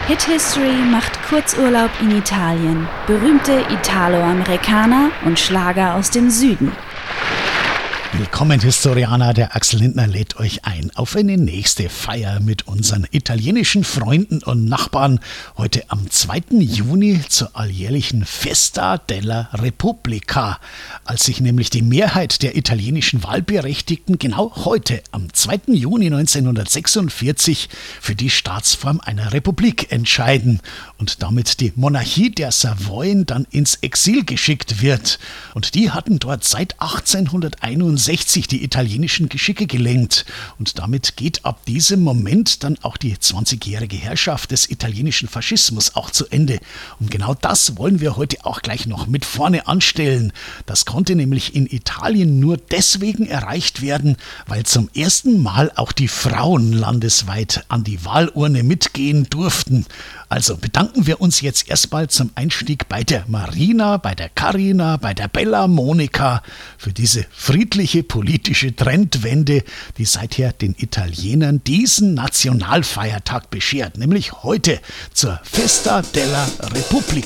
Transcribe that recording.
Hit History macht Kurzurlaub in Italien. Berühmte Italo-Amerikaner und Schlager aus dem Süden. Willkommen Historianer, der Axel Lindner lädt euch ein auf eine nächste Feier mit unseren italienischen Freunden und Nachbarn. Heute am 2. Juni zur alljährlichen Festa della Repubblica, als sich nämlich die Mehrheit der italienischen Wahlberechtigten genau heute am 2. Juni 1946 für die Staatsform einer Republik entscheiden und damit die Monarchie der Savoyen dann ins Exil geschickt wird. Und die hatten dort seit 1861 die italienischen Geschicke gelenkt. Und damit geht ab diesem Moment dann auch die 20-jährige Herrschaft des italienischen Faschismus auch zu Ende. Und genau das wollen wir heute auch gleich noch mit vorne anstellen. Das konnte nämlich in Italien nur deswegen erreicht werden, weil zum ersten Mal auch die Frauen landesweit an die Wahlurne mitgehen durften. Also bedanken wir uns jetzt erstmal zum Einstieg bei der Marina, bei der Carina, bei der Bella Monica für diese friedliche politische Trendwende, die seither den Italienern diesen Nationalfeiertag beschert, nämlich heute zur Festa della Repubblica.